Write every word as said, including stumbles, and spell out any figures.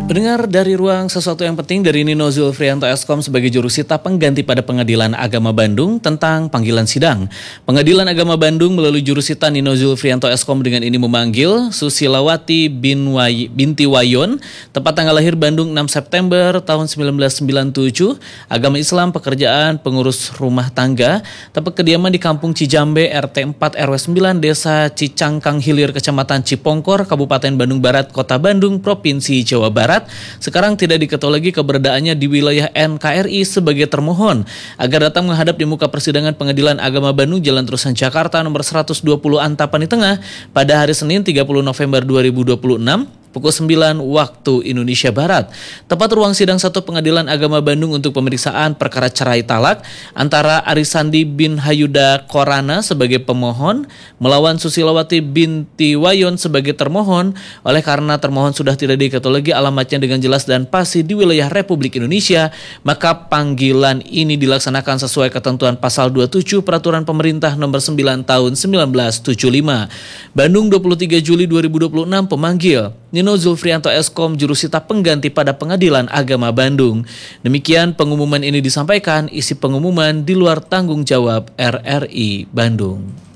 Pendengar dari Ruang Sesuatu Yang Penting dari Nino Zulfrianto Eskom sebagai jurusita pengganti pada Pengadilan Agama Bandung tentang panggilan sidang. Pengadilan Agama Bandung melalui jurusita Nino Zulfrianto Eskom dengan ini memanggil Susilawati bin Way, binti Wayon, tepat tanggal lahir Bandung enam September tahun seribu sembilan ratus sembilan puluh tujuh, agama Islam, pekerjaan pengurus rumah tangga, tempat kediaman di Kampung Cijambe, R T empat R W sembilan, Desa Cicangkang Hilir, Kecamatan Cipongkor, Kabupaten Bandung Barat, Kota Bandung, Provinsi Jawa Barat. Sekarang tidak diketahui lagi keberadaannya di wilayah N K R I sebagai termohon agar datang menghadap di muka persidangan Pengadilan Agama Bandung Jalan Terusan Jakarta nomor seratus dua puluh Antapani Tengah pada hari Senin tiga puluh November dua ribu dua puluh enam pukul sembilan waktu Indonesia Barat. Tepat ruang sidang satu Pengadilan Agama Bandung untuk pemeriksaan perkara cerai talak antara Arisandi bin Hayuda Korana sebagai pemohon melawan Susilawati binti Wayon sebagai termohon. Oleh karena termohon sudah tidak diketahui lagi alamatnya dengan jelas dan pasti di wilayah Republik Indonesia, maka panggilan ini dilaksanakan sesuai ketentuan pasal dua puluh tujuh Peraturan Pemerintah nomor sembilan tahun seribu sembilan ratus tujuh puluh lima. Bandung dua puluh tiga Juli dua ribu dua puluh enam. Pemanggil Nino Zulfrianto Eskom, jurusita pengganti pada Pengadilan Agama Bandung. Demikian pengumuman ini disampaikan, isi pengumuman di luar tanggung jawab R R I Bandung.